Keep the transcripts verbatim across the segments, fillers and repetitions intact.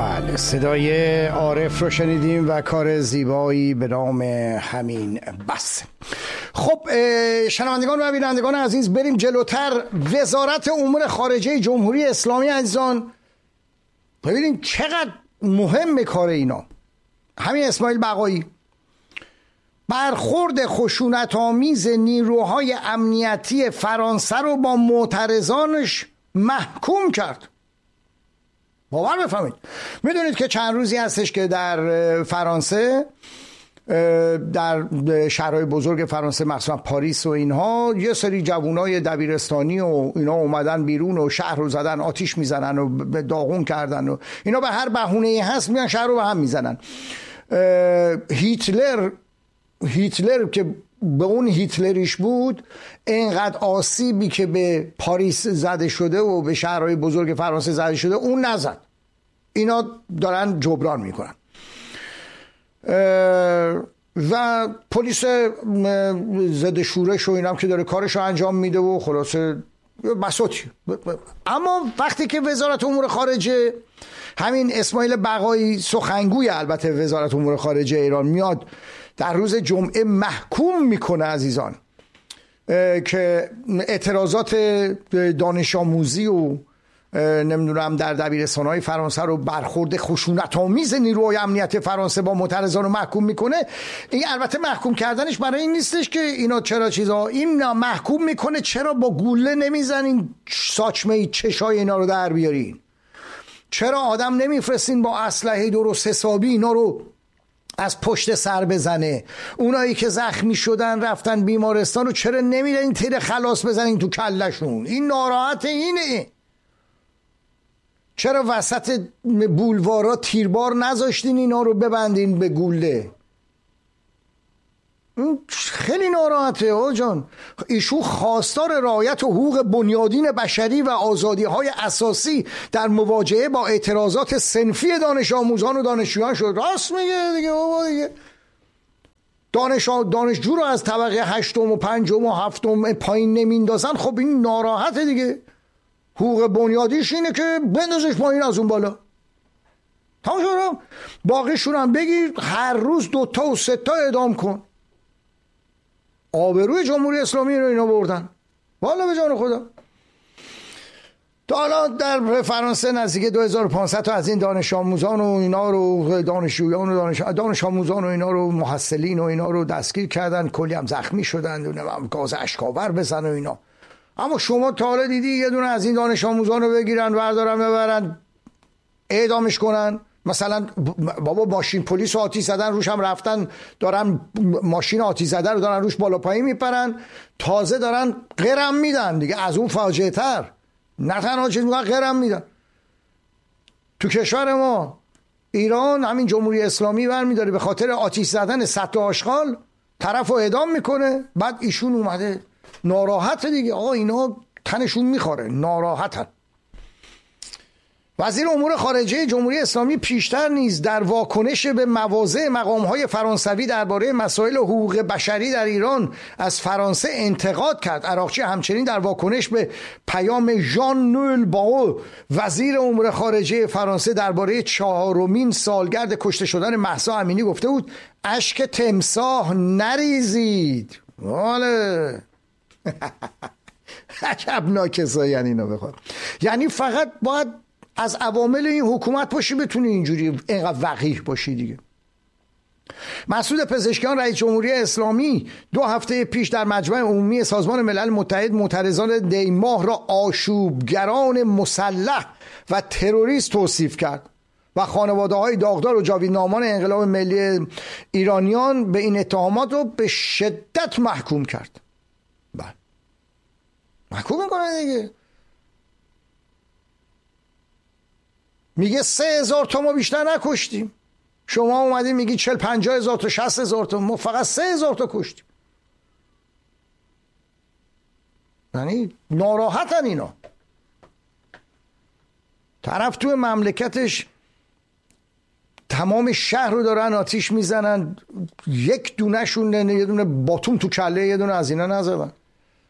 بله، صدای عارف رو شنیدیم و کار زیبایی به نام همین بس. خب شنوندگان و بینندگان عزیز، بریم جلوتر. وزارت امور خارجه جمهوری اسلامی عزیزان، ببینید چقدر مهمه کار اینا. همین اسماعیل بقایی برخورد خشونت‌آمیز نیروهای امنیتی فرانسه رو با معترضانش محکوم کرد. باور بفهمید. میدونید که چند روزی هستش که در فرانسه، در شهرهای بزرگ فرانسه مخصوصا پاریس و اینها، یه سری جوانای دبیرستانی و اینا اومدن بیرون و شهر رو زدن، آتیش میزنن و داغون کردن و اینا، به هر بهونه‌ای هست میان شهر رو به هم میزنن. هیتلر هیتلر که به اون هیتلریش بود، اینقدر آسیبی که به پاریس زده شده و به شهرهای بزرگ فرانسه زده شده اون نزد. اینا دارن جبران میکنن و پلیس ضد شورش و اینام که داره کارشو انجام میده و خلاصه بساطی. اما وقتی که وزارت امور خارجه، همین اسماعیل بقایی سخنگوی البته وزارت امور خارجه ایران، میاد در روز جمعه محکوم میکنه عزیزان که اعتراضات دانش آموزی و نمیدونم در دبیرستان‌های فرانسه رو برخورد خشونت‌آمیز نیروهای امنیت فرانسه با معترضان رو محکوم میکنه. این البته محکوم کردنش برای این نیستش که اینا چرا چیزا، این محکوم میکنه چرا با گوله نمیزنین ساچمه چشای اینا رو در بیارین، چرا آدم نمیفرستین با اسلحه درست حسابی اینا رو از پشت سر بزنه، اونایی که زخمی شدن رفتن بیمارستان رو چرا نمیدن تیر خلاص بزنین تو کلشون. این ناراحت اینه. چرا وسط بولوارا تیربار نذاشتین اینا رو ببندین به گوله؟ خیلی ناراحته آجان. ایشون خواستار رعایت حقوق بنیادین بشری و آزادی‌های اساسی در مواجهه با اعتراضات صنفی دانش آموزان و دانشجویان شد. راست میگه دیگه بابا دیگه. دانش دانشجو رو از طبقه هشتم و پنجم و هفتم پایین نمیندازن، خب این ناراحته دیگه. حقوق بنیادیش اینه که بندازش پایین از اون بالا. تمام شد. باقیشون هم بگیر هر روز دوتا و سه تا اعدام کن. آبروی جمهوری اسلامی رو اینا بردن. والا به جان خدا. تا حالا در فرانسه نزدیک دو هزار و پانصد تا از این دانش آموزان و اینا رو، دانشجویان و دانش, دانش آموزان و اینا رو، محصلین و اینا رو دستگیر کردن، کلی هم زخمی شدن، نمیدونم گاز اشکاور بزنن و اینا. اما شما تا حالا دیدی یه دونه از این دانش آموزان رو بگیرن بردارن ببرن اعدامش کنن؟ مثلا بابا ماشین پلیس آتش زدن روش هم رفتن دارن ماشین آتش زده رو دارن روش بالا پایین میپرن، تازه دارن غرم میدن دیگه. از اون فاجعه تر نه تنها چیز میگن غرم میدن. تو کشور ما ایران همین جمهوری اسلامی برمیداره به خاطر آتش زدن سطح آشغال طرف رو اعدام میکنه، بعد ایشون اومده ناراحت دیگه. آقا اینا تنشون میخوره، ناراحتن. وزیر امور خارجه جمهوری اسلامی پیشتر نیز در واکنش به مواضع مقام‌های فرانسوی درباره مسائل حقوق بشری در ایران از فرانسه انتقاد کرد. عراقچی همچنین در واکنش به پیام ژان نول باو وزیر امور خارجه فرانسه درباره چهارمین سالگرد کشته شدن مهسا امینی گفته بود اشک تمساح نریزید. واله عجب ناکسایین اینا بخواد. یعنی فقط باید از عوامل این حکومت باشی بتونی اینجوری اینقدر وقیح باشی دیگه. مسعود پزشکیان رئیس جمهوری اسلامی دو هفته پیش در مجمع عمومی سازمان ملل متحد معترضان دیماه را آشوبگران مسلح و تروریست توصیف کرد و خانواده های داغدار و جاویدنامان انقلاب ملی ایرانیان به این اتهامات رو به شدت محکوم کرد. بله محکوم میکنه دیگه. میگه سه هزار تا ما بیشتر نکشتیم، شما اومدیم میگی چل پنجاه هزار تا شصت هزار تا، ما فقط سه هزار تا کشتیم. یعنی ناراحتن اینا. طرف توی مملکتش تمام شهر رو دارن آتیش میزنن، یک دونه شون یه دونه باتوم تو کله یه دونه از اینا نزدن.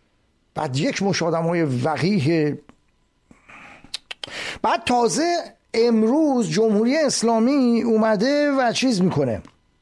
بعد یک مش آدم های وقیه، بعد تازه امروز جمهوری اسلامی اومده و چیز میکنه،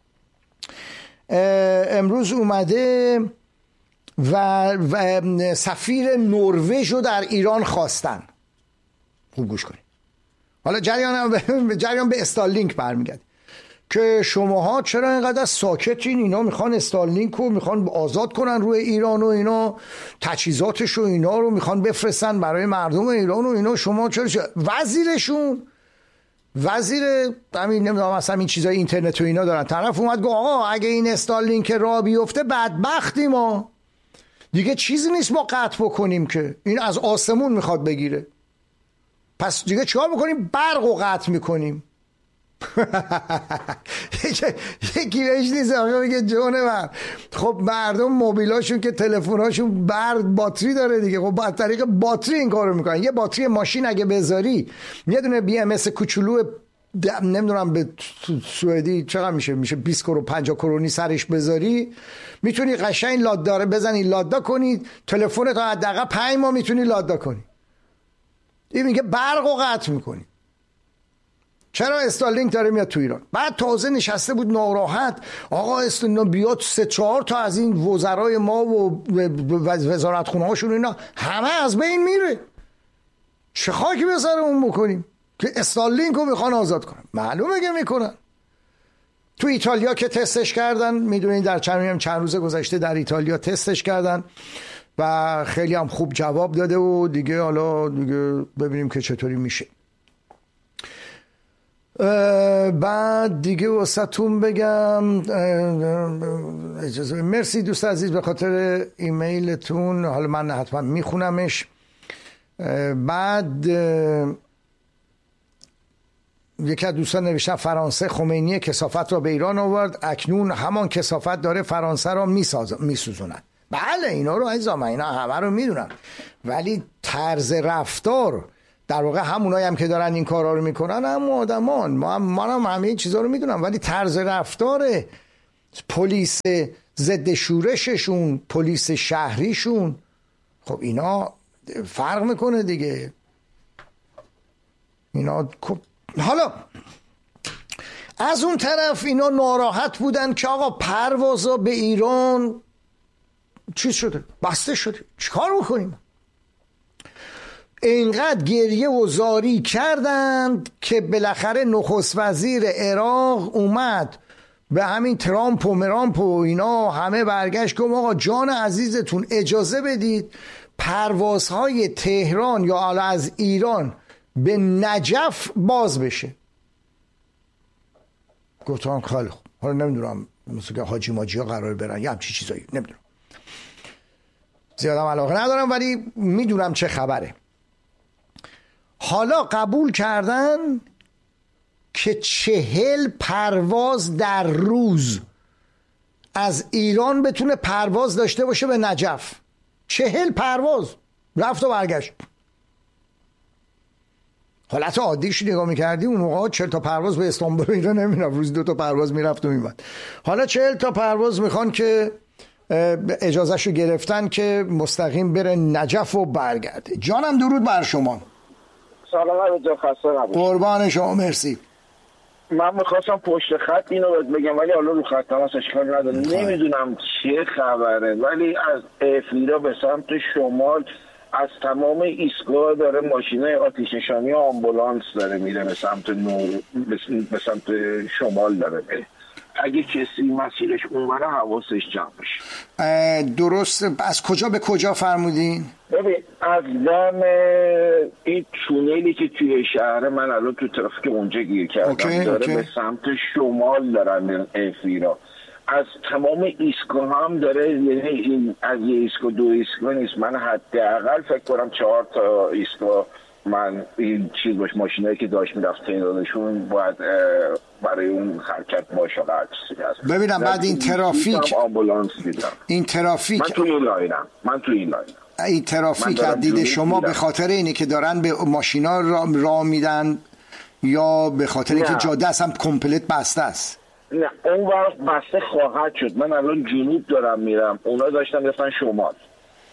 امروز اومده و, و سفیر نروژ رو در ایران خواستن. خوب گوش کنید. حالا جریان جریان به استارلینک برمیگرده که شماها چرا اینقدر ساکتین، اینا میخوان استارلینک رو میخوان آزاد کنن روی ایران و اینا تجهیزاتش و اینا رو میخوان بفرستن برای مردم ایران و اینا، شما چرا, چرا؟ وزیرشون وزیر همین نمیدونم مثلا این چیزای اینترنت و اینا دارن، طرف اومد گفت آقا اگه این استارلینک راه بیفته بدبختیم ما دیگه، چیزی نیست ما قطع بکنیم که این از آسمون میخواد بگیره، پس دیگه چیکار میکنیم؟ برق رو قطع میکنیم. یکی بهش نیست آقا میگه جونه من، خب مردم موبیلاشون که تلفناشون برق باتری داره دیگه، خب با طریق باتری این کارو میکنن. یه باتری ماشین اگه بذاری یه دونه بی ام اس کوچولو نمیدونم به سوئدی چقدر میشه میشه بیست کرون پنجاه کرونی سرش بذاری، میتونی قشنگ لاد داره بزنی لادا کنی، تلفن تا حداقل پنج ماه میتونی لادا کنی. این میگه برق رو قطع میکنی. چرا استارلینک داره میاد تو ایران؟ بعد تازه نشسته بود ناراحت، آقا استارلینک بیاد سه چهار تا از این وزرای ما و وزارت خونه هاشون اینا همه از بین میره، چه خاکی به سر اون بکنیم که استارلینک رو میخوان آزاد کنن؟ معلومه که میکنن. تو ایتالیا که تستش کردن، میدونید در چند چند روز گذشته در ایتالیا تستش کردن و خیلی هم خوب جواب داده و دیگه حالا دیگه ببینیم که چطوری میشه. بعد دیگه واسهتون بگم اجازه، مرسی دوست عزیز به خاطر ایمیلتون، حالا من حتما میخونمش. بعد یکی از دوستان نوشتن فرانسه خمینی کثافت را به ایران آورد، اکنون همان کثافت داره فرانسه را میسوزوند. بله اینا رو عزیزم اینا همه رو میدونم، ولی طرز رفتار در واقع همونایی هم که دارن این کارا رو میکنن هم آدمان، ما هم من هم همه این چیزا رو میدونم، ولی طرز رفتار پلیس ضد شورششون، پلیس شهریشون، خب اینا فرق میکنه دیگه. اینا حالا از اون طرف اینا ناراحت بودن که آقا پروازا به ایران چیز شده، بسته شده، چیکار میکنیم؟ اینقدر گریه و زاری کردند که بالاخره نخست وزیر عراق اومد به همین ترامپ و مرامپ و اینا همه برگشت که آقا جان عزیزتون اجازه بدید پروازهای تهران یا حالا از ایران به نجف باز بشه. گفتم خیلی خوب، حالا نمیدونم مثل که حاجی ماجی ها قرار برن یا همچی چیزایی، نمیدونم، زیادم علاقه ندارم ولی میدونم چه خبره. حالا قبول کردن که چهل پرواز در روز از ایران بتونه پرواز داشته باشه به نجف. چهل پرواز رفت و برگشت. حالت عادیش نگاه میکردی اون موقع چهل تا پرواز به استانبول ایران نمیرفت، روز دو تا پرواز میرفت و میمد. حالا چهل تا پرواز میخوان که اجازهشو گرفتن که مستقیم بره نجف و برگرده. جانم درود بر شما. سلام علیکم، خسته نباشید. قربان شما، مرسی. من میخواستم پشت خط اینو بگم ولی حالا رو خط تماس اشکال نداره. نمیدونم چه خبره ولی از افریقا به سمت شمال از تمام ایستگاه داره ماشینای آتش نشانی و آمبولانس داره میره به سمت نور به سمت شمال داره میره. اگه کسی مسیرش اونوره حواسش جمع بشه. درست. از کجا به کجا فرمودین؟ ببین از دم این تونلی که توی شهر من الان تو ترافیک اونجا گیر کردم اوکی، داره اوکی. به سمت شمال دارن افریقا. از تمام ایستگاه هم داره، یعنی این از یه ایستگاه دو ایستگاه نیست، من حداقل فکر کنم چهار تا ایستگاه من این چیز باش ماشینایی که داشت میرفت تعدادشون باید برای اون حرکت باشه. ببینم بعد این ترافیک آمبولانس دیدم. این ترافیک من تو این لاینم من تو این لاینم این ترافیک از دید شما به خاطر اینه که دارن به ماشینا را, را میدن یا به خاطر اینکه جاده اصلا کامپلت بسته است؟ نه اون وقت بسته خواهد شد. من الان جنوب دارم میرم، اونا داشتن رفتن شمال.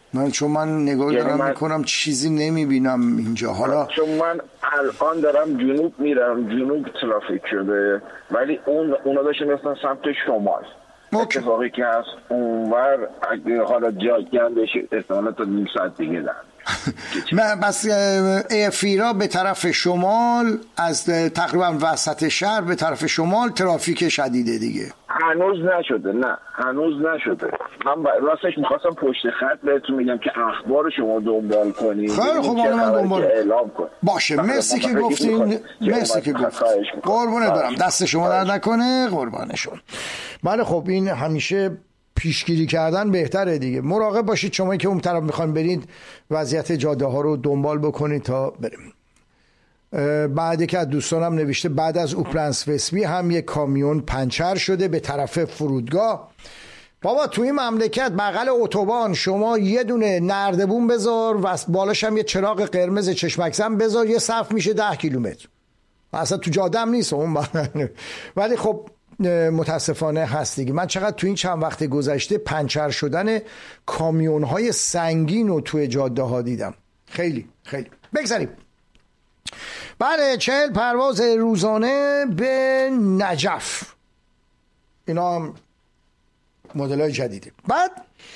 من چون من نگاه دارم من... میکنم چیزی نمیبینم اینجا. حالا چون من الان دارم جنوب میرم، جنوب ترافیک شده، ولی اون اونا داشتن مثلا سمت شمال. اوکی. اتفاقی که هست اونور اگه حالا جا گندش احتمالا تا نیم ساعت دیگه دارم. بس ایفیرا به طرف شمال از تقریبا وسط شهر به طرف شمال ترافیک شدیده دیگه. هنوز نشده، نه هنوز نشده. من راستش میخواستم پشت خط بهتون میگم که اخبار شما دنبال کنید. خیلی خوب، حالا من دنبال اعلام کن. باشه، مرسی که گفتین، مرسی که گفتین. قربونت برم، دست شما درد نکنه، قربانشون. بله خب این همیشه پیشگیری کردن بهتره دیگه. مراقب باشید شمایی که اون طرف میخواین برید، وضعیت جاده ها رو دنبال بکنید تا بریم. بعد که از دوستانم نوشته بعد از اوپلنس وسبی هم یک کامیون پنچر شده به طرف فرودگاه. بابا توی این مملکت بغل اتوبان شما یه دونه نردبون بذار و بالاش هم یه چراغ قرمز چشمک زن بذار، یه صف میشه ده کیلومتر. اصلا تو جاده هم نیست اون. ولی خب متاسفانه هست دیگه. من چقدر تو این چند وقت گذشته پنچر شدن کامیون های سنگین رو توی جاده ها دیدم. خیلی خیلی. بگذاریم. بله، چهل پرواز روزانه به نجف، اینا هم مدل های جدیده. بعد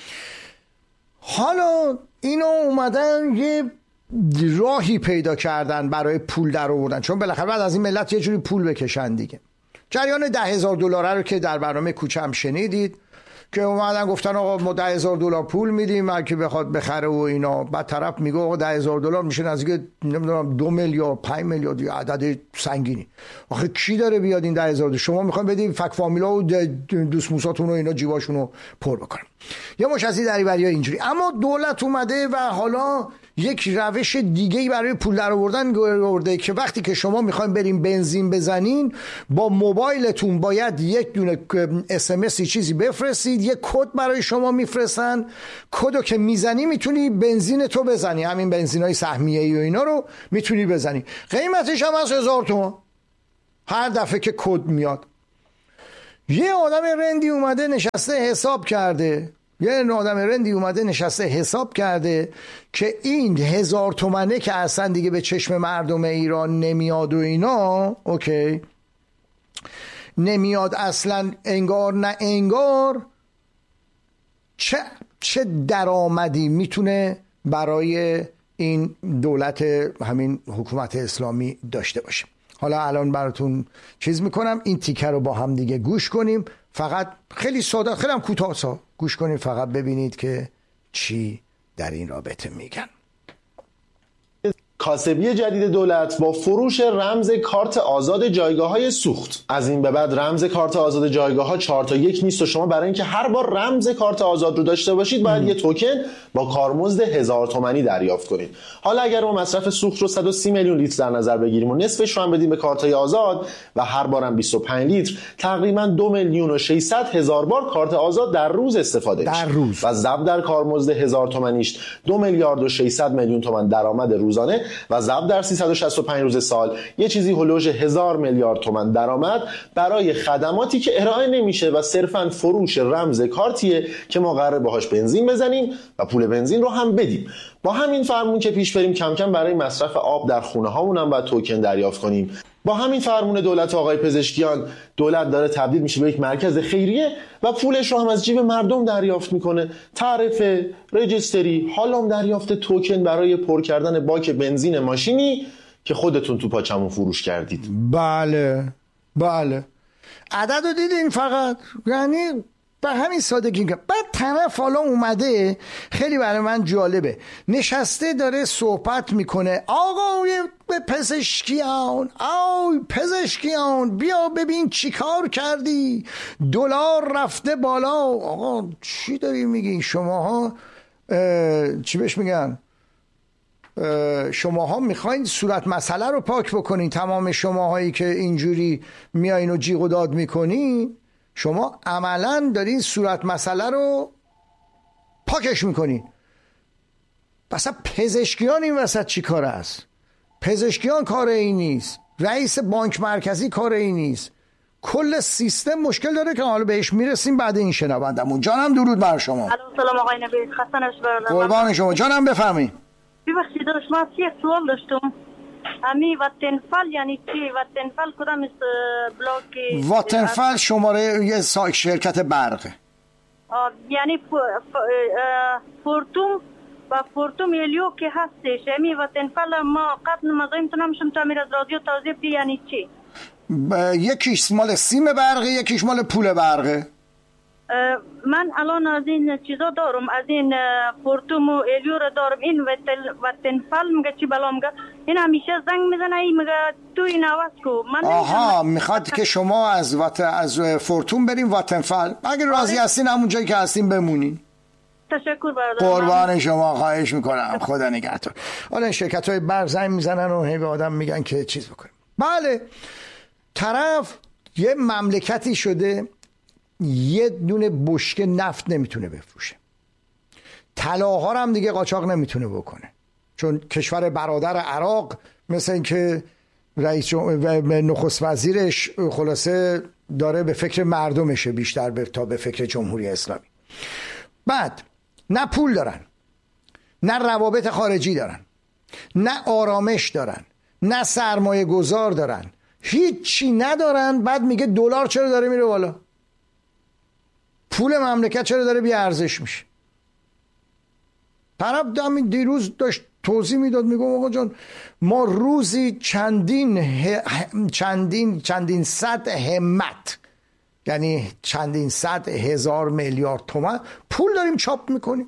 حالا اینا اومدن یه راهی پیدا کردن برای پول در آوردن، چون بالاخره بعد از این ملت یه جوری پول بکشن دیگه. جریان ده هزار دلاره رو که در برنامه کوچه هم شنیدید که اومدن گفتن آقا ما ده هزار دلار پول میدیم هر کی بخواد بخره و اینا. بعد طرف میگه آقا ده هزار دلار میشه نزدیک نمیدونم دو میلیارد پنج میلیارد، یه عدد سنگینی. آخه کی داره بیاد این ده هزار دلار؟ شما میخواین بدید فک فامیلا و دوست موساتون و اینا جیباشون رو پر بکنن. یه مش از این دریوری‌ها اینجوری. اما دولت اومده و حالا یک روش دیگه‌ای برای پول در آوردن آورده که وقتی که شما میخواین بریم بنزین بزنین، با موبایلتون باید یک دونه اس ام اس چیزی بفرستید، یک کد برای شما میفرستن. کدو که میزنی میتونی بنزین تو بزنی، همین بنزینای سهمیه‌ای و اینا رو میتونی بزنی. قیمتش هم از هزار تومان هر دفعه که کد میاد. یه آدم رندی اومده نشسته حساب کرده یه آدم رندی اومده نشسته حساب کرده که این هزار تومنه که اصلا دیگه به چشم مردم ایران نمیاد و اینا، اوکی نمیاد اصلا، انگار نه انگار، چه چه درآمدی میتونه برای این دولت همین حکومت اسلامی داشته باشه. حالا الان براتون چیز میکنم، این تیکه رو با هم دیگه گوش کنیم. فقط خیلی ساده، خیلی هم کوتاه گوش کنیم، فقط ببینید که چی در این رابطه میگن. کاسبی جدید دولت با فروش رمز کارت آزاد جایگاه‌های سوخت. از این به بعد رمز کارت آزاد جایگاه‌ها چهار تا یک نیست و شما برای اینکه هر بار رمز کارت آزاد رو داشته باشید باید یه توکن با کارمزد هزار تومانی دریافت کنید. حالا اگر ما مصرف سوخت رو صد و سی میلیون لیتر در نظر بگیریم و نصفش رو هم بدیم به کارت‌های آزاد و هر بارم بیست و پنج لیتر، تقریباً دو میلیون و ششصد هزار بار کارت آزاد در روز استفاده در میشه روز. و ضرب در کارمزد هزار تومانیش دو میلیارد و ششصد میلیون تومان درآمد روزانه و ضرب در سیصد و شصت و پنج روز سال یه چیزی هولوژ هزار میلیارد تومان درآمد برای خدماتی که ارائه نمیشه و صرفاً فروش رمز کارتیه که ما قراره باهاش بنزین بزنیم و پول بنزین رو هم بدیم. با همین فرمون که پیش بریم کم کم برای مصرف آب در خونه هامون هم باید توکن دریافت کنیم. با همین فرمون دولت آقای پزشکیان، دولت داره تبدیل میشه به یک مرکز خیریه و پولش رو هم از جیب مردم دریافت میکنه. تعرفه، رجستری، حالا هم دریافت توکن برای پر کردن باک بنزین ماشینی که خودتون تو پاچمون فروش کردید. بله بله، عدد رو دیدین فقط، یعنی به همین سادگی. بعد طرف حالا اومده، خیلی برای من جالبه، نشسته داره صحبت میکنه، آقا به پزشکیان، آی پزشکیان بیا ببین چی کار کردی، دلار رفته بالا. آقا چی داری میگی شماها؟ چی بهش میگن؟ شماها میخواین صورت مسئله رو پاک بکنین، تمام شماهایی که اینجوری میایین و جیغ و داد میکنین، شما عملا دارین صورت مسئله رو پاکش میکنین. بس پزشکیان این وسط چی کار است؟ پزشکیان کار این نیست، رئیس بانک مرکزی کار این نیست، کل سیستم مشکل داره که حالا بهش میرسیم بعد این شنوندمون. جانم درود بر شما. سلام آقای نبی، خسته نباشید. قربان شما. جانم بفرمایید. ببخشید داشت ما یک سوال داشتم. امی واتنفال یعنی چی؟ واتنفال کدام است بلاک؟ واتنفال شماره یه شرکت برقه. یعنی فورتوم و فورتوم الیو که هستش. امی واتنفال ما قبل نمازایم تونمشم تعمیر از رادیو توضیح بدی یعنی چی؟ یکیش مال سیم برقه، یکیش مال پول برقه. من الان از این چیزا دارم، از این فورتوم و الیو رو دارم. این واتنفال میگه چی بلا میگه این همیشه زنگ میزنه این میگه تو این عوض کو. من آها میخواد که شما از وات... از فورتوم بریم واتنفال. اگه راضی هستین همون جایی که هستین بمونین. تشکر برادر. قربان شما، خواهش میکنم. خدا نگهدار. حالا شرکت های برق زنگ میزنن و هی به آدم میگن که چیز بکنیم. بله، طرف یه مملکتی شده یه دونه بشکه نفت نمیتونه بفروشه، طلاها هم دیگه قاچاق نمیتونه بکنه، چون کشور برادر عراق مثل این که رئیس نخست وزیرش خلاصه داره به فکر مردمشه بیشتر به تا به فکر جمهوری اسلامی. بعد نه پول دارن، نه روابط خارجی دارن، نه آرامش دارن، نه سرمایه گذار دارن، هیچی ندارن. بعد میگه دلار چرا داره میره بالا، پول مملکت چرا داره بی ارزش میشه. طرف همین دیروز داشت توضیح میداد، میگم آقا جان ما روزی چندین ه... چندین چندین صد همت، یعنی چندین صد هزار میلیارد تومان پول داریم چاپ میکنیم،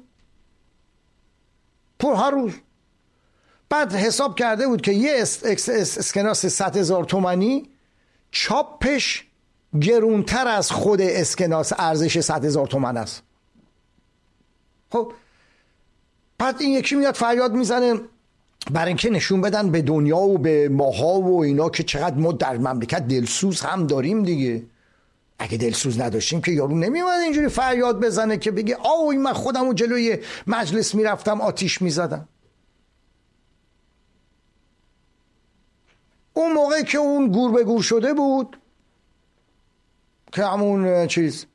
پول هر روز. بعد حساب کرده بود که یه اسکناس صد هزار تومانی چاپش گرونتر از خود اسکناس ارزش صد هزار تومان است. خب بعد این یکی میاد فریاد میزنه برای اینکه نشون بدن به دنیا و به ماها و اینا که چقدر ما در مملکت دلسوز هم داریم دیگه. اگه دلسوز نداشتیم که یارو نمیومد اینجوری فریاد بزنه که بگه آوی من خودم و جلوی مجلس میرفتم آتیش میزدم. اون موقعی که اون گور به گور شده بود که همون چیز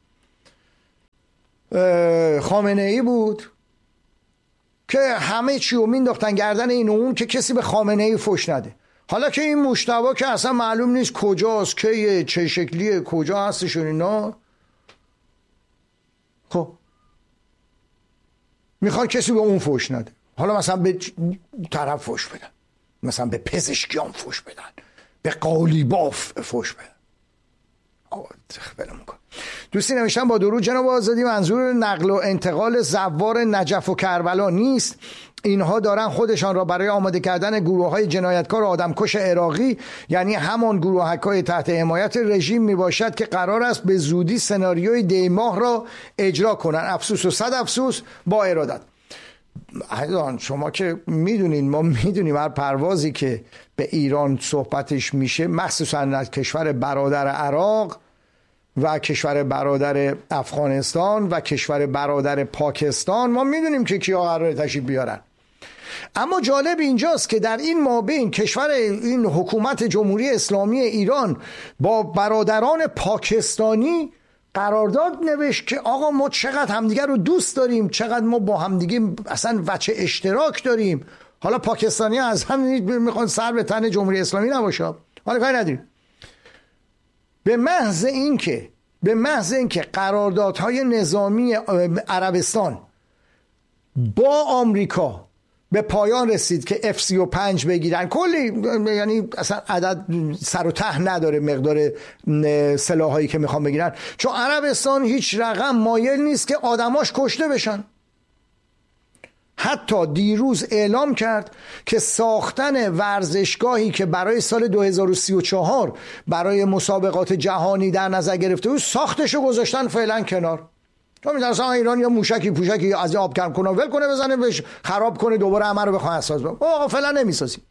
خامنه ای بود که همه چی رو مینداختن گردن این و اون که کسی به خامنه ای فوش نده. حالا که این مجتبی که اصلا معلوم نیست کجاست، که چه شکلیه، کجا هستشون اینا، خب میخواد کسی به اون فوش نده. حالا مثلا به طرف فوش بدن، مثلا به پزشکیان فوش بدن، به قالیباف فوش بدن. دوستی نوشتن با درود جناب آزادی، منظور نقل و انتقال زوار نجف و کربلا نیست. اینها دارن خودشان را برای آماده کردن گروه های جنایتکار و آدمکش عراقی، یعنی همان گروهک های تحت حمایت رژیم می باشد که قرار است به زودی سناریوی دی ماه را اجرا کنن. افسوس و صد افسوس با ارادت. عزیزان شما که میدونین، ما میدونیم هر پروازی که به ایران صحبتش میشه، مخصوصا از کشور برادر عراق و کشور برادر افغانستان و کشور برادر پاکستان، ما میدونیم که کیا قراره تشریف بیارن. اما جالب اینجاست که در این مابین کشور این حکومت جمهوری اسلامی ایران با برادران پاکستانی قرارداد نوشت که آقا ما چقدر همدیگه رو دوست داریم، چقدر ما با همدیگه اصلا وجه اشتراک داریم. حالا پاکستانی ها از هم میخوان سر به تن جمهوری اسلامی نباشه، حالا کاری نداریم. به محض اینکه به محض اینکه قراردادهای نظامی عربستان با آمریکا به پایان رسید که اف سی و پنج بگیرن، کلی یعنی اصلا عدد سر و ته نداره مقدار سلاحایی که میخوان بگیرن، چون عربستان هیچ رقم مایل نیست که آدماش کشته بشن. حتی دیروز اعلام کرد که ساختن ورزشگاهی که برای سال دو هزار و سی و چهار برای مسابقات جهانی در نظر گرفته بود، ساختشو گذاشتن فعلا کنار. تو می‌دونی ایران یا موشکی پوشکی از آب کم کنه ول کنه بزنه بهش خراب کنه دوباره همه رو بخواد اساس بکنه. آقا فعلا نمیسازیم.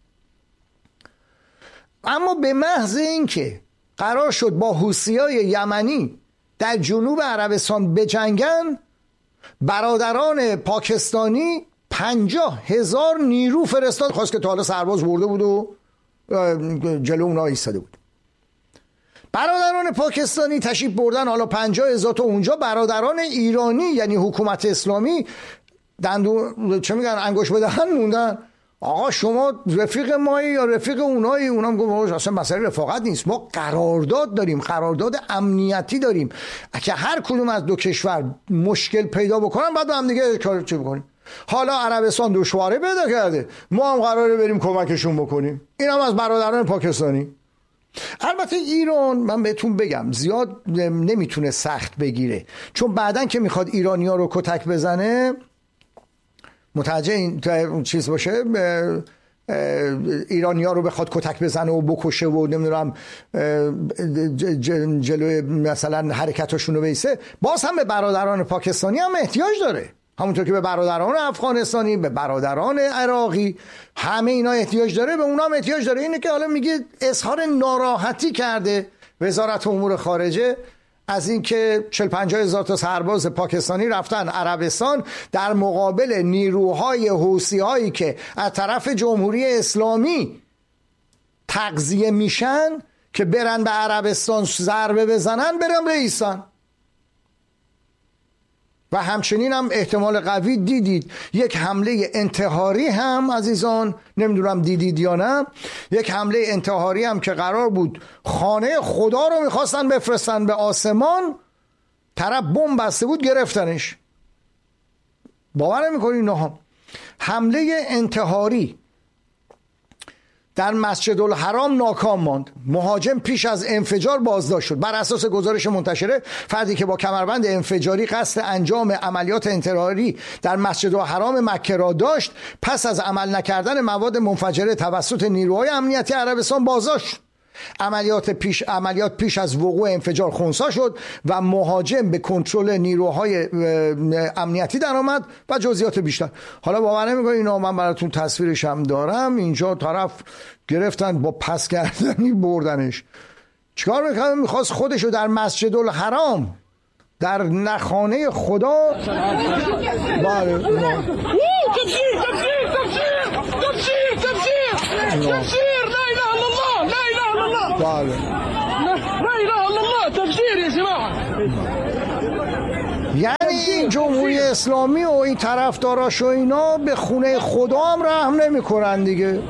اما به محض اینکه قرار شد با حوثیای یمنی در جنوب عربستان بجنگن، برادران پاکستانی پنجاه هزار نیرو فرستاد، خواست که تا حالا سرباز برده بود و جلو اونا ایستاده بود. برادران پاکستانی تشریف بردن، حالا پنجاه هزار تا اونجا، برادران ایرانی یعنی حکومت اسلامی دندون چه میگن انگوش به دهن موندن. آقا شما رفیق مایی یا رفیق اونایی؟ اونام گفت اصلا مسئله رفاقت نیست، ما قرارداد داریم، قرارداد امنیتی داریم، اگه هر کدوم از دو کشور مشکل پیدا بکنن بعد هم دیگه کار چه بکنیم. حالا عربستان دشواره پیدا کرده، ما هم قراره بریم کمکشون بکنیم، این هم از برادران پاکستانی. البته ایران من بهتون بگم زیاد نمیتونه سخت بگیره، چون بعدن که میخواد ایرانی ها رو کتک بزنه متوجه این چیز باشه، ایرانی ها رو بخواد کتک بزنه و بکشه و نمیدونم جلوی مثلا حرکتاشون رو بیسه، باز هم به برادران پاکستانی هم احتیاج داره، همونطور که به برادران افغانستانی، به برادران عراقی، همه اینا احتیاج داره، به اونا هم احتیاج داره. اینه که حالا میگه اظهار ناراحتی کرده وزارت امور خارجه از اینکه چهل پنجاه هزار تا سرباز پاکستانی رفتن عربستان در مقابل نیروهای حوثی هایی که از طرف جمهوری اسلامی تغذیه میشن که برن به عربستان ضربه بزنن، برن رئیسان. و همچنین هم احتمال قوی دیدید یک حمله انتحاری هم عزیزان، نمیدونم دیدید یا نه، یک حمله انتحاری هم که قرار بود خانه خدا رو میخواستن بفرستن به آسمان، طرف بمب بسته بود گرفتنش. باور نمیکنید نه؟ حمله انتحاری در مسجد الحرام ناکام ماند. مهاجم پیش از انفجار بازداشت شد. بر اساس گزارش منتشره، فردی که با کمربند انفجاری قصد انجام عملیات انتحاری در مسجد الحرام مکه را داشت، پس از عمل نکردن مواد منفجره توسط نیروهای امنیتی عربستان بازداشت. عملیات پیش عملیات پیش از وقوع انفجار خنثی شد و مهاجم به کنترل نیروهای امنیتی درآمد و جزئیات بیشتر. حالا باور نمی‌کنید اینا، من براتون تصویرش هم دارم، اینجا طرف گرفتن با پس کردنی بردنش. چیکار می‌کنه؟ می‌خواست خودش رو در مسجد الحرام، در نخانه خدا، بله تفسیر تفسیر تفسیر تفسیر تفسیر لا اله الا الله لا اله الا الله بله لا اله الا الله تفسیر يا جماعه. یعنی این جمهوری اسلامی و این طرفداراش و اینا به خونه خدا هم رحم نمی‌کنن دیگه.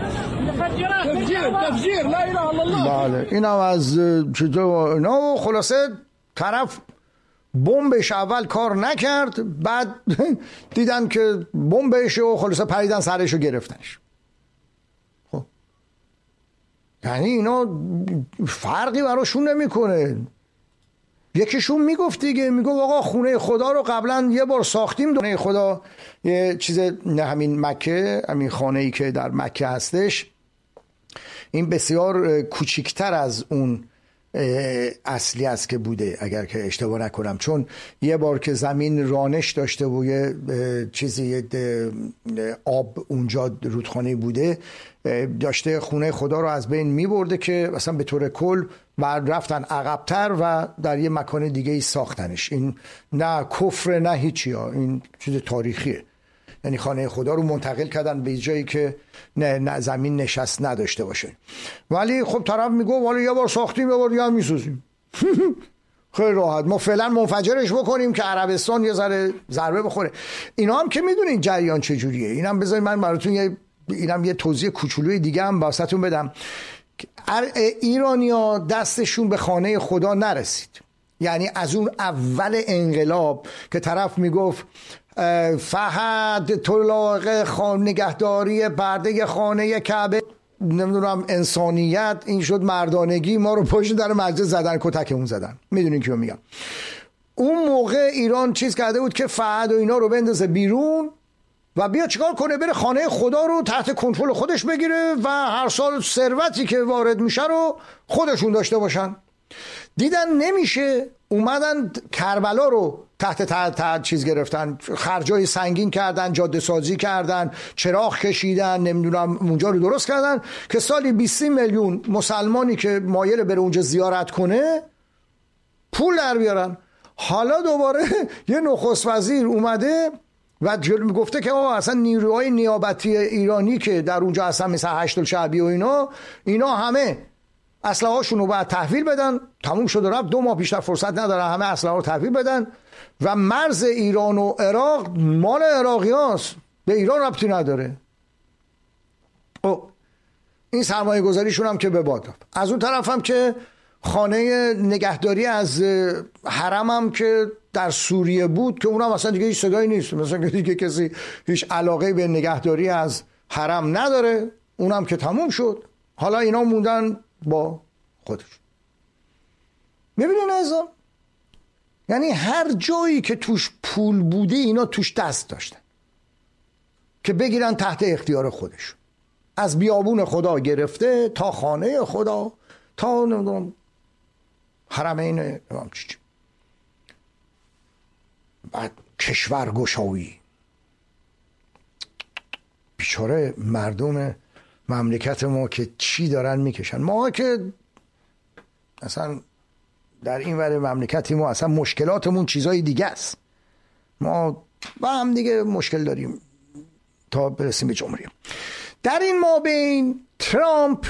تفسیر تفسیر لا اله الا الله بله. اینم از چطور اینا. خلاصه طرف بمبش اول کار نکرد، بعد دیدن که بمبش و خلاصه پریدن سرش و گرفتنش. خب یعنی اینا فرقی براشون نمیکنه. یکیشون میگفت دیگه، میگفت آقا خونه خدا رو قبلا یه بار ساختیم، خونه خدا یه چیز نه همین مکه، همین خانه‌ای که در مکه هستش، این بسیار کوچیکتر از اون اصلی است که بوده اگر که اشتباه نکنم، چون یه بار که زمین رانش داشته و یه چیزی آب اونجا رودخانه بوده، داشته خونه خدا رو از بین می برده که مثلا به طور کل و رفتن عقب‌تر و در یه مکان دیگه ای ساختنش. این نه کفر نه هیچی ها، این چیز تاریخیه. یعنی خانه خدا رو منتقل کردن به جایی که نه, نه زمین نشست نداشته باشه. ولی خب طرف میگه والا یه بار ساختیم یه بار دیگه هم میسازیم. خیلی راحت، ما فعلا منفجرش بکنیم که عربستان یه ذره ضربه بخوره. اینا هم که میدونین جریان چجوریه. اینم بذارید من براتون یه اینم یه توضیح کوچولوی دیگه هم واسهتون بدم. ایرانی‌ها دستشون به خانه خدا نرسید. یعنی از اون اول انقلاب که طرف میگفت فهد طلاق خان نگهداری پرده خانه کعبه، نمیدونم انسانیت، این شد مردانگی، ما رو پشت در مسجد زدن، کتکمون زدن. میدونین کیو میگم؟ اون موقع ایران چیز کرده بود که فهد و اینا رو بندازه بیرون و بیا چیکار کنه، بره خانه خدا رو تحت کنترل خودش بگیره و هر سال ثروتی که وارد میشه رو خودشون داشته باشن. دیدن نمیشه، اومدن کربلا رو تحت تحت, تحت چیز گرفتن، خرجای سنگین کردن، جاده سازی کردن، چراغ کشیدن، نمیدونم اونجا رو درست کردن که سالی بیست میلیون مسلمانی که مایل بره اونجا زیارت کنه پول در بیارن. حالا دوباره یه نخست وزیر اومده و گفته که آقا اصلا نیروهای نیابتی ایرانی که در اونجا اصلا مثل هشت الشعبی و اینا اینا همه اسلحه هاشون رو باید تحویل بدن، تموم شد و رفت، دو ماه بیشتر فرصت نداره همه اسلحه رو تحویل بدن و مرز ایران و عراق مال عراقی هاست، به ایران ربطی نداره. او این سرمایه گذاریشون هم که به باد رفت. از اون طرف هم که خانه نگهداری از حرم هم که در سوریه بود که اونم اصلا دیگه هیچ صدایی نیست، مثلا دیگه کسی هیچ علاقه به نگهداری از حرم نداره، اونم که تموم شد. حالا اینا موندن با خودش. میبینین عزیزان، یعنی هر جایی که توش پول بوده اینا توش دست داشتن که بگیرن تحت اختیار خودش، از بیابون خدا گرفته تا خانه خدا تا نمیدونم حرمین امام چی. بعد کشورگشایی، بیچاره مردم مملکت ما که چی دارن میکشن. ما که اصلا در این ور مملکتی ما اصلا مشکلاتمون چیزای دیگه است، ما با هم دیگه مشکل داریم تا برسیم به جمهوری. در این مابین ترامپ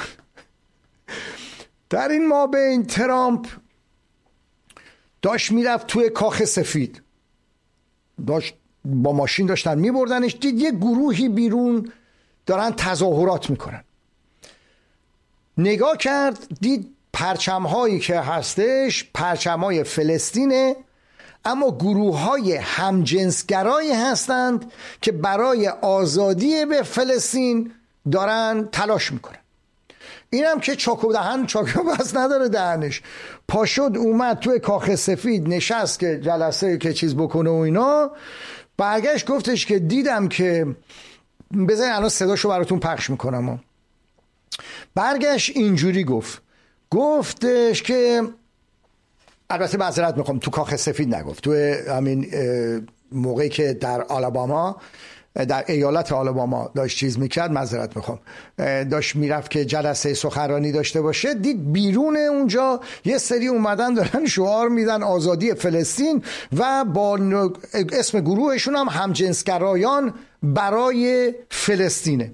در این مابین ترامپ داشت میرفت توی کاخ سفید، داشت با ماشین داشتن میبردنش، دید یه گروهی بیرون دارن تظاهرات میکنن. نگاه کرد دید پرچم هایی که هستش پرچم های فلسطینه، اما گروه های همجنسگرایی هستند که برای آزادی به فلسطین دارن تلاش میکنن. اینم که چاکو دهن چاکو بس نداره دهنش، پاشد اومد توی کاخ سفید نشست که جلسه که چیز بکنه و اینا، برگشت گفتش که دیدم که بذارین الان صداشو براتون پخش میکنم. برگشت اینجوری گفت گفتش که البته معذرت میخوام تو کاخ سفید نگفت، تو همین موقعی که در آلاباما در ایالت آلاباما داشت چیز میکرد، معذرت میخوام، داشت میرفت که جلسه سخنرانی داشته باشه، دید بیرون اونجا یه سری اومدن دارن شعار میدن آزادی فلسطین و با اسم گروهشون هم همجنسگرایان برای فلسطینه.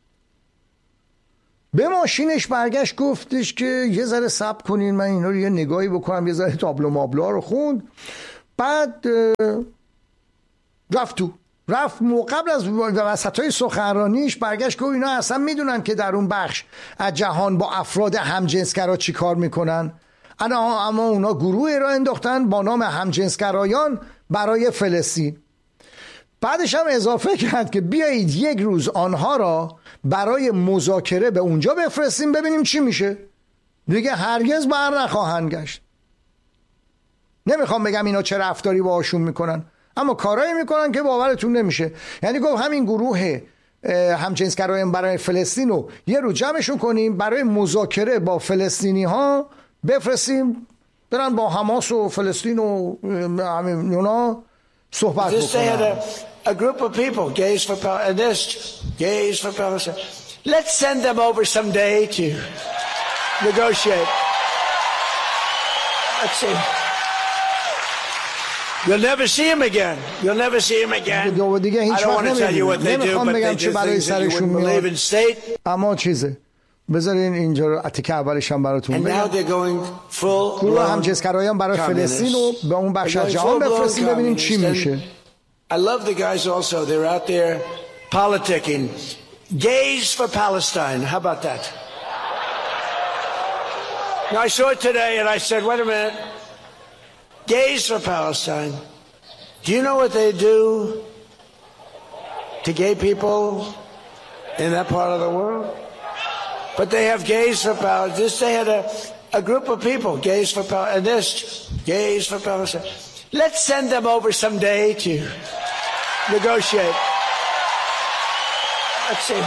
به ماشینش برگشت گفتش که یه ذره صبر کنین من اینا رو یه نگاهی بکنم، یه ذره تابلو مابلا رو خوند، بعد رفت تو رفت قبل از وسطای سخنرانیش برگشت گفت اینا اصلا میدونن که در اون بخش از جهان با افراد همجنسگرا چی کار میکنن، انا اما اونا گروهی را انداختن با نام همجنسگرایان برای فلسطین. بعدش هم اضافه کرد که بیایید یک روز آنها را برای مذاکره به اونجا بفرستیم ببینیم چی میشه. دیگه هرگز بر نخواهند گشت. نمیخوام بگم اینا چه رفتاری باهاشون میکنن، اما کارایی میکنن که باورتون نمیشه. یعنی گفت همین گروه همجنسگرایان برای فلسطین رو یه روز جمعشون کنیم برای مذاکره با فلسطینی ها بفرستیم برن با حماس و فلسطین و همین اونا صحبت بکنن. A group of people, gays for Palestine, gays for Palestine. Let's send them over someday to negotiate. Let's see. You'll never see him again. You'll never see him again. I don't want to tell you what they do, but they do things that you wouldn't believe in state. اما چیزه بذارین اینجا رو اتیکه اولش هم براتون بگم. And now they're going full. گروه همجنسگرایان برای فلسطین رو به اون بخش از جهان بفرستیم ببینیم چی میشه. I love the guys also. They're out there politicking. Gays for Palestine. How about that? Now, I saw it today and I said, wait a minute. Gays for Palestine. Do you know what they do to gay people in that part of the world? But they have gays for Palestine. This, they had a, a group of people, gays for Palestine. And this, gays for Palestine. Let's send them over someday to negotiate. Let's see.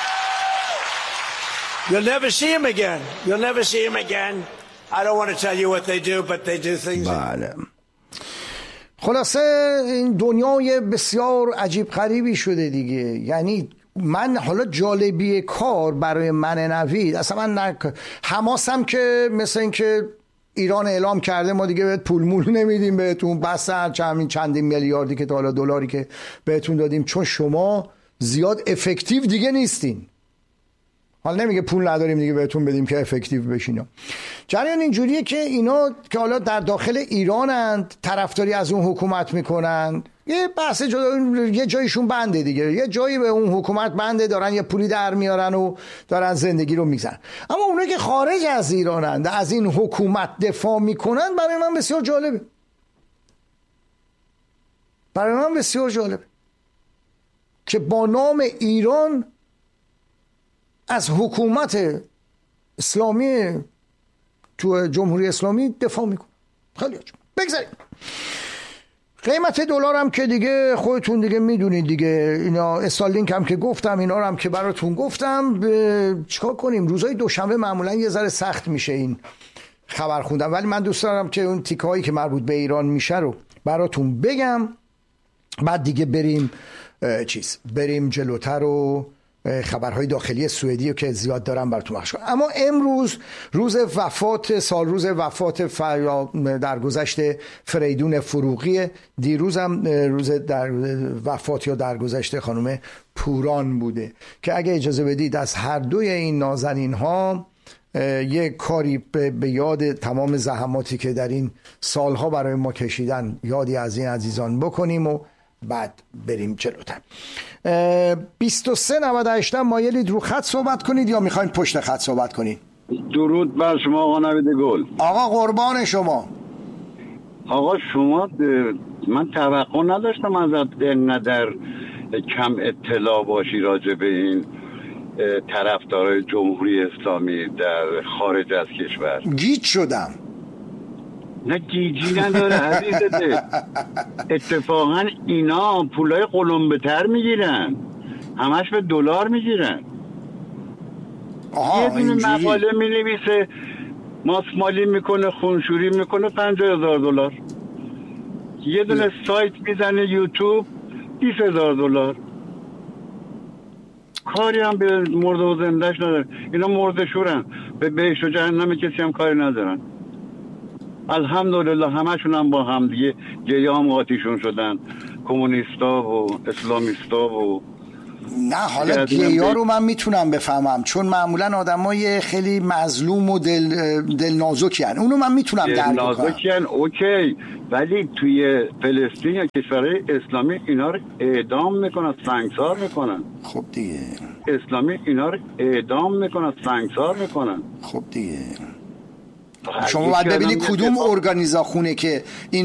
You'll never see him again. You'll never see him again. I don't want to tell you what they do, but they do things. بله. خلاصه این دنیای بسیار عجیب غریبی شده دیگه. یعنی من حالا جالبی کار برای من نوید اصلا من نک... حماسم که مثل این که ایران اعلام کرده ما دیگه بهت پول مول نمیدیم بهتون، بس چندین چندین میلیاردی که تا حالا دلاری که بهتون دادیم چون شما زیاد افکتیو دیگه نیستین. حالا نمیگه پول نداریم دیگه بهتون بدیم که افکتیو بشین. جریان اینجوریه که اینا که حالا در داخل ایرانند طرفداری از اون حکومت میکنن، یه بحث جدا، یه جایشون بنده دیگه، یه جایی به اون حکومت بنده، دارن یه پولی در میارن و دارن زندگی رو میگذرن. اما اونایی که خارج از ایرانند از این حکومت دفاع میکنن برای من بسیار جالبه، برای من بسیار جالبه که با نام ایران از حکومت اسلامی تو جمهوری اسلامی دفاع میکنه. خیلی عجب. بگذاریم قیمت دلار هم که دیگه خودتون دیگه میدونید دیگه، اینا استارلینک هم که گفتم، اینا رو هم که براتون گفتم. چیکار کنیم؟ روزهای دوشنبه معمولا یه ذره سخت میشه این خبر خوندن، ولی من دوست دارم که اون تیکه هایی که مربوط به ایران میشه رو براتون بگم، بعد دیگه بریم چیز بریم جلوتر و خبرهای داخلی سوئدی که زیاد دارم براتون پخش کنم. اما امروز روز وفات سال روز وفات فر... در گذشت فریدون فروغی، دیروز هم روز در وفات یا در گذشت خانم پوران بوده که اگه اجازه بدید از هر دوی این نازنین ها یک کاری به یاد تمام زحماتی که در این سالها برای ما کشیدن یادی از این عزیزان بکنیم و بعد بریم جلوتر. بیست و سه نود و هشت مایلید رو خط صحبت کنید یا میخواین پشت خط صحبت کنید؟ درود بر شما آقا نوید گل. آقا قربان شما. آقا شما من توقع نداشتم ازت اینقدر کم اطلاع باشی راجع به این طرفدارای جمهوری اسلامی در خارج از کشور. گیج شدم. نه گیجی نداره عزیزته. اتفاقا اینا پولای قلمبه تر میگیرن، همش به دلار میگیرن. یه دونه مقاله مینویسه ماسمالی میکنه، خونشوری میکنه، پنجاه هزار دلار. یه دونه ده. سایت میزنه یوتیوب بیست هزار دلار. کاری هم به مرده و زندهش نداره. اینا مرده شورن، به بهشت و جهنم کسی هم کاری ندارن. الحمدلله همشون هم با هم دیگه گیام قاطیشون شدن، کمونیستا و اسلامیستا و نه. حالا گیا رو من میتونم بفهمم چون معمولا آدمای خیلی مظلوم و دل دل نازکی هن. اونو من میتونم درک کنم. نازکی هن اوکی، ولی توی فلسطین یا کشورهای اسلامی اینا رو اعدام میکنن، سنگسار میکنن. خب دیگه اسلامی اینا رو اعدام میکنن، سنگسار میکنن. خب دیگه شما باید ببینی کدوم ارگانیزاخونه که این